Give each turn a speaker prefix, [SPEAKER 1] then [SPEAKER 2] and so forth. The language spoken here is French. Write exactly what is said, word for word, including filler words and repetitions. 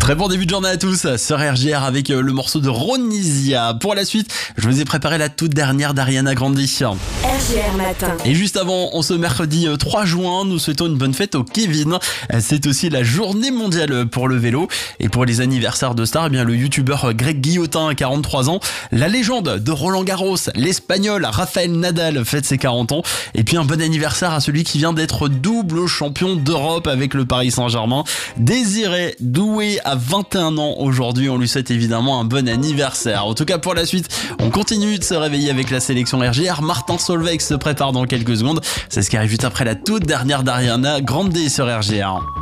[SPEAKER 1] Très bon début de journée à tous sur R J R avec le morceau de Ronisia. Pour la suite, je vous ai préparé la toute dernière d'Ariana Grande.
[SPEAKER 2] R J R Matin.
[SPEAKER 1] Et juste avant, on se mercredi trois juin, nous souhaitons une bonne fête au Kevin. C'est aussi la journée mondiale pour le vélo. Et pour les anniversaires de stars, eh bien le youtubeur Greg Guillotin a quarante-trois ans. La légende de Roland Garros, l'Espagnol Rafael Nadal fête ses quarante ans. Et puis un bon anniversaire à celui qui vient d'être double champion d'Europe avec le Paris Saint-Germain. Désiré Doué a vingt et un ans aujourd'hui. On lui souhaite évidemment un bon anniversaire. En tout cas, pour la suite, on continue de se réveiller avec la sélection R J R. Martin Solveig se prépare dans quelques secondes. C'est ce qui arrive juste après la toute dernière d'Ariana Grande sur R J R.